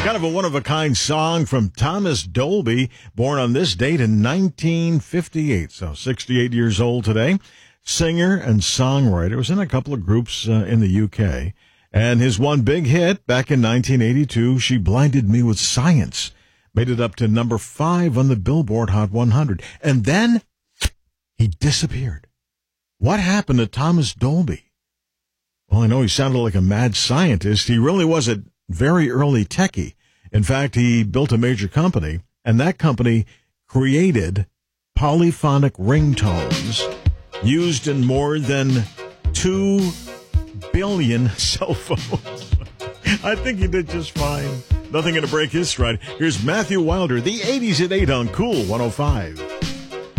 Kind of a one-of-a-kind song from Thomas Dolby, born on this date in 1958, so 68 years old today. Singer and songwriter, was in a couple of groups in the UK. And his one big hit back in 1982, She Blinded Me with Science, made it up to number 5 on the Billboard Hot 100. And then he disappeared. What happened to Thomas Dolby? Well, I know he sounded like a mad scientist. He really was a very early techie. In fact, he built a major company, and that company created polyphonic ringtones used in more than 2 billion cell phones. I think he did just fine. Nothing going to break his stride. Here's Matthew Wilder, the 80s at 8 on Cool 105.